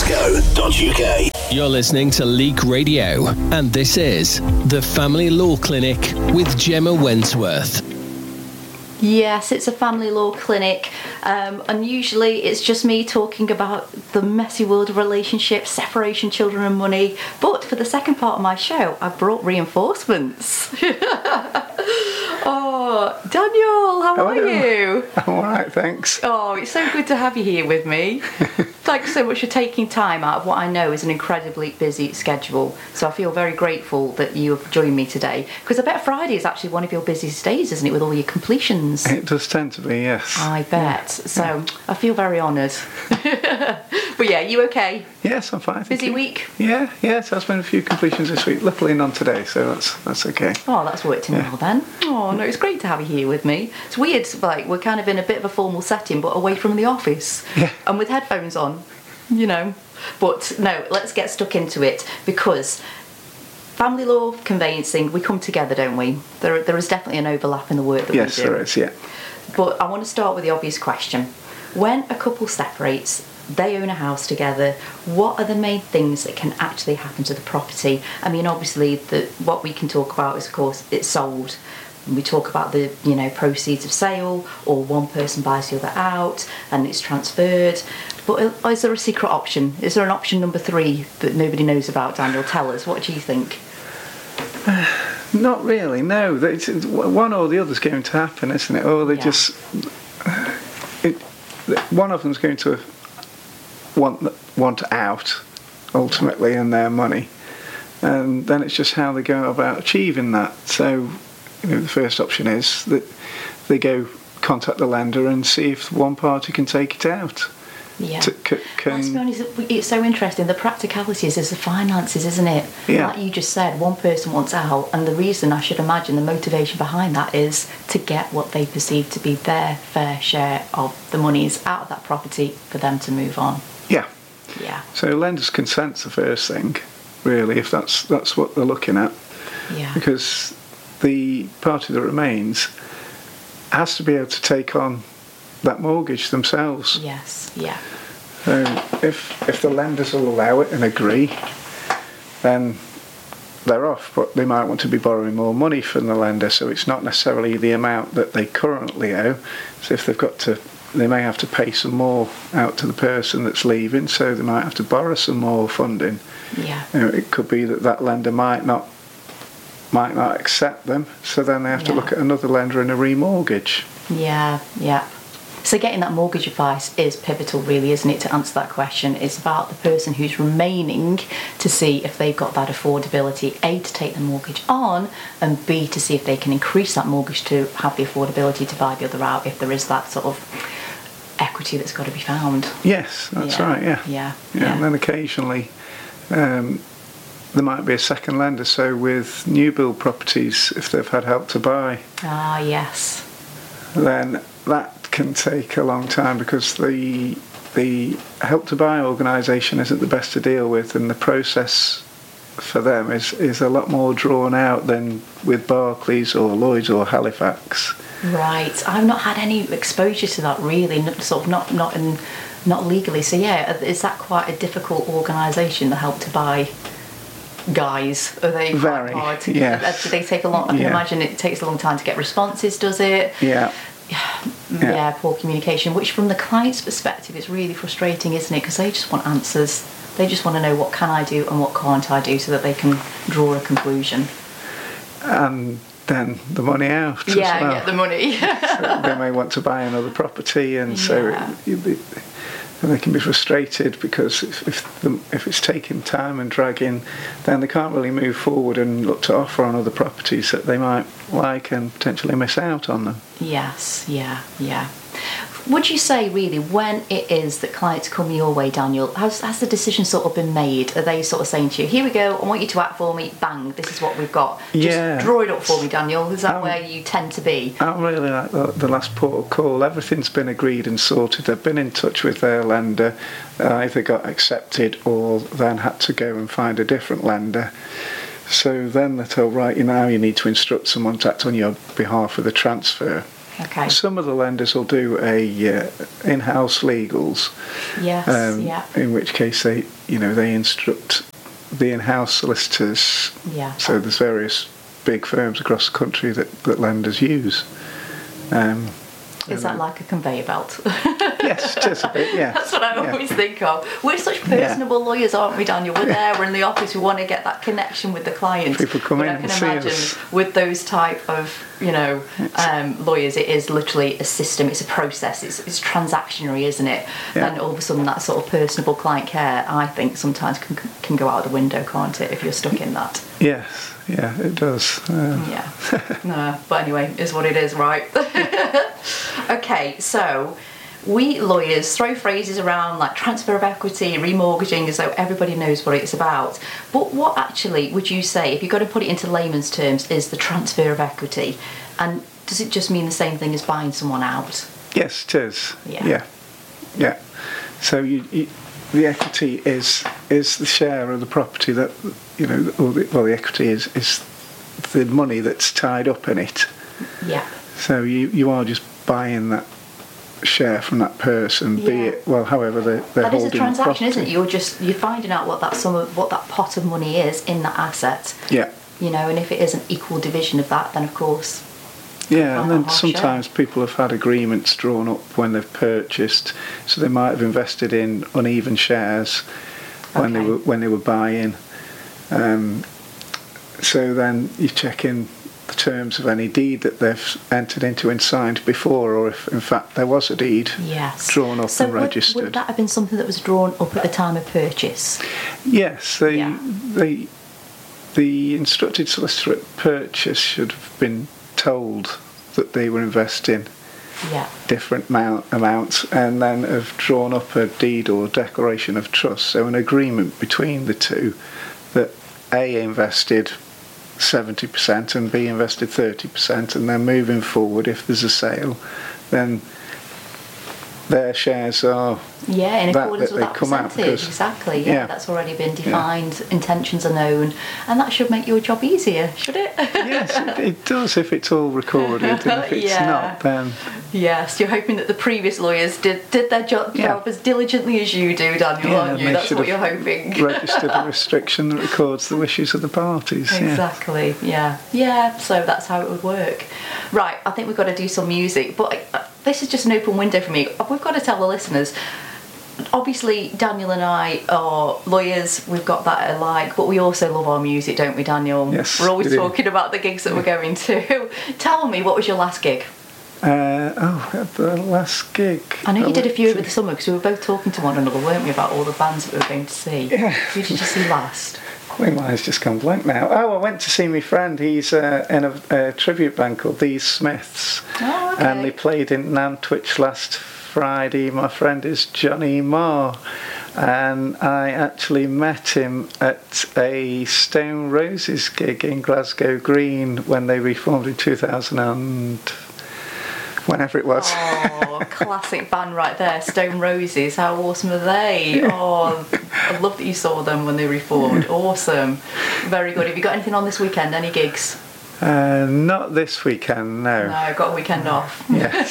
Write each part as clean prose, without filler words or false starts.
legal.co.uk. You're listening to Leak Radio, and this is the Family Law Clinic with Gemma Wentworth. Yes, it's a family law clinic, and usually it's just me talking about the messy world of relationships, separation, children and money. But for the second part of my show, I've brought reinforcements. Oh, Daniel, how are you? I'm all right, thanks. Oh, it's so good to have you here with me. Thanks so much for taking time out of what I know is an incredibly busy schedule. So I feel very grateful that you have joined me today, because I bet Friday is actually one of your busiest days, isn't it, with all your completions? It does tend to be, yes. I bet. Yeah. So I feel very honoured. But yeah, you okay? Yes, I'm fine. Busy week? Yeah, yes, there's been a few completions this week. Luckily none today, so that's okay. Oh, that's worked in well then. Oh no, it's great to have you here with me. It's weird, like we're kind of in a bit of a formal setting, but away from the office. Yeah. And with headphones on, you know. But no, let's get stuck into it, because family law, conveyancing, we come together, don't we? There is definitely an overlap in the work that we do. Yes, there is, yeah. But I want to start with the obvious question. When a couple separates, they own a house together, what are the main things that can actually happen to the property? I mean, obviously, what we can talk about is, of course, it's sold. We talk about the, proceeds of sale, or one person buys the other out and it's transferred. But is there a secret option? Is there an option number 3 that nobody knows about, Daniel? Tell us. What do you think? Not really, no. One or the other's going to happen, isn't it? Or they just... one of them's going to want out, ultimately, and their money. And then it's just how they go about achieving that. So, the first option is that they go contact the lender and see if one party can take it out. Yeah. Let's be honest, it's so interesting. The practicalities is the finances, isn't it? Yeah. Like you just said, one person wants out, and the reason, I should imagine, the motivation behind that is to get what they perceive to be their fair share of the monies out of that property for them to move on. Yeah. Yeah. So lender's consent's the first thing, really, if that's what they're looking at. Yeah. Because the party that remains has to be able to take on that mortgage themselves. Yes, yeah. So if the lenders will allow it and agree, then they're off, but they might want to be borrowing more money from the lender, so it's not necessarily the amount that they currently owe. So if they may have to pay some more out to the person that's leaving, so they might have to borrow some more funding. Yeah. It could be that lender might not accept them, so then they have to look at another lender and a remortgage. Yeah, yeah. So getting that mortgage advice is pivotal, really, isn't it, to answer that question? It's about the person who's remaining to see if they've got that affordability, A, to take the mortgage on, and B, to see if they can increase that mortgage to have the affordability to buy the other out, if there is that sort of equity that's got to be found. Yes, that's right, yeah. Yeah. And then occasionally there might be a second lender, so with new build properties, if they've had Help to Buy. Ah, yes. Then that can take a long time, because the Help to Buy organisation isn't the best to deal with, and the process for them is a lot more drawn out than with Barclays or Lloyds or Halifax. Right. I've not had any exposure to that, really, sort of not legally. So yeah, is that quite a difficult organisation, the Help to Buy guys? Are they very hard to yes. Do they take a long? I can imagine it takes a long time to get responses. Does it? Yeah. Yeah, poor communication, which from the client's perspective is really frustrating, isn't it? Because they just want answers. They just want to know, what can I do and what can't I do, so that they can draw a conclusion. And then the money out as well. Yeah, the money. So they may want to buy another property, and so and they can be frustrated, because if it's taking time and dragging, then they can't really move forward and look to offer on other properties that they might like and potentially miss out on them. Yes, yeah. Would you say, really, when it is that clients come your way, Daniel, has the decision sort of been made? Are they sort of saying to you, here we go, I want you to act for me, bang, this is what we've got. Just draw it up for me, Daniel. Is that where you tend to be? I'm really like the last port of call. Everything's been agreed and sorted. They've been in touch with their lender, either got accepted or then had to go and find a different lender. So then they're told, right, now you need to instruct someone to act on your behalf for the transfer. Okay. Some of the lenders will do a in-house legals. Yes. Yeah. In which case they instruct the in-house solicitors. Yeah. So there's various big firms across the country that lenders use. Is that like a conveyor belt? Yes, it is a bit, yeah. That's what I always think of. We're such personable lawyers, aren't we, Daniel? We're there, we're in the office, we want to get that connection with the client. People come in and see us. I can imagine with those type of, lawyers, it is literally a system, it's a process, it's transactionary, isn't it? Yeah. And all of a sudden that sort of personable client care, I think, sometimes can go out the window, can't it, if you're stuck in that? Yes, yeah, it does. Yeah. No, but anyway, is what it is, right? Okay, so we lawyers throw phrases around like transfer of equity, remortgaging, as though everybody knows what it's about. But what actually would you say, if you've got to put it into layman's terms, is the transfer of equity? And does it just mean the same thing as buying someone out? Yes, it is. Yeah. So the equity is the share of the property that, the equity is the money that's tied up in it. Yeah. So you are just buying that share from that person, be it however they're holding the property. That is a transaction, isn't it? You're finding out what that pot of money is in that asset. Yeah. And if it is an equal division of that, then of course. Yeah, and then sometimes people have had agreements drawn up when they've purchased, so they might have invested in uneven shares when they were buying. So then you check in the terms of any deed that they've entered into and signed before, or if in fact there was a deed drawn up and registered. Would that have been something that was drawn up at the time of purchase? Yes, the instructed solicitor at purchase should have been told that they were investing different amounts, and then have drawn up a deed or declaration of trust, so an agreement between the two that A invested 70% and B invested 30%, and then moving forward, if there's a sale, then their shares are in accordance with that come percentage. Exactly. That's already been defined. Intentions are known, and that should make your job easier, should it? Yes, it does if it's all recorded, and if it's not, then yes, you're hoping that the previous lawyers did their job as diligently as you do, Daniel, aren't you? That's what you're hoping. Registered a restriction that records the wishes of the parties. Exactly. Yeah. So that's how it would work. Right. I think we've got to do some music, but this is just an open window for me. We've got to tell the listeners. Obviously, Daniel and I are lawyers, we've got that alike, but we also love our music, don't we, Daniel? Yes. We're always talking about the gigs that we're going to. Tell me, what was your last gig? The last gig. I know you did a few over the summer, because we were both talking to one another, weren't we, about all the bands that we were going to see? Yeah. Who did you see last? My mind's just gone blank now. I went to see my friend. He's in a tribute band called These Smiths. Oh, okay. And they played in Nantwich last Friday. My friend is Johnny Marr, and I actually met him at a Stone Roses gig in Glasgow Green when they reformed in 2000 and whenever it was. Oh, classic band right there, Stone Roses. How awesome are they? Oh, I love that you saw them when they reformed. Awesome. Very good. Have you got anything on this weekend? Any gigs? Not this weekend, no. No, got a weekend off. Yes.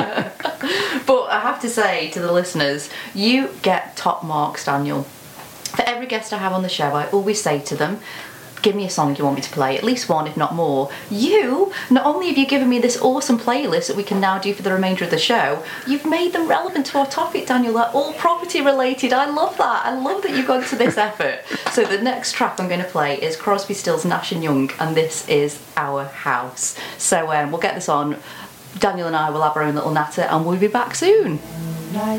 But I have to say to the listeners, you get top marks, Daniel. For every guest I have on the show, I always say to them, give me a song you want me to play, at least one, if not more. You, not only have you given me this awesome playlist that we can now do for the remainder of the show, you've made them relevant to our topic, Daniel. They're all property related. I love that. I love that you've gone to this effort. So the next track I'm going to play is Crosby, Stills, Nash & Young, and this is Our House. So we'll get this on. Daniel and I will have our own little natter, and we'll be back soon. Night